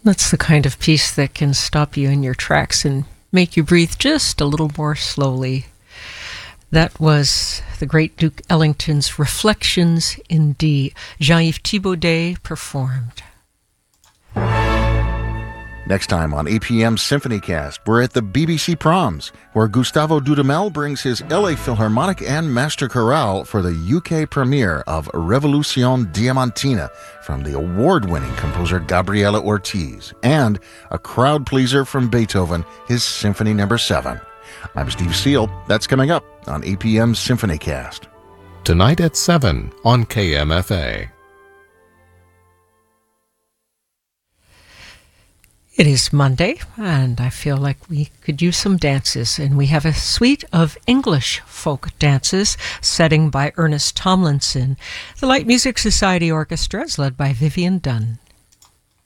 That's the kind of piece that can stop you in your tracks and make you breathe just a little more slowly. That was the great Duke Ellington's Reflections in D. Jean-Yves Thibaudet performed. Next time on APM SymphonyCast, we're at the BBC Proms, where Gustavo Dudamel brings his LA Philharmonic and Master Chorale for the UK premiere of Revolution Diamantina from the award-winning composer Gabriela Ortiz, and a crowd pleaser from Beethoven, his Symphony No. 7. I'm Steve Seal. That's coming up on APM SymphonyCast. Tonight at 7 on KMFA. It is Monday, and I feel like we could use some dances, and we have a suite of English folk dances, setting by Ernest Tomlinson. The Light Music Society Orchestra is led by Vivian Dunn.